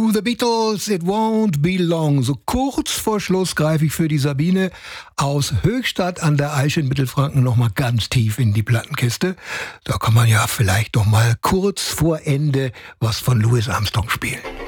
The Beatles, It Won't Be Long. So kurz vor Schluss greife ich für die Sabine aus Höchstadt an der Aisch in Mittelfranken noch mal ganz tief in die Plattenkiste. Da kann man ja vielleicht noch mal kurz vor Ende was von Louis Armstrong spielen.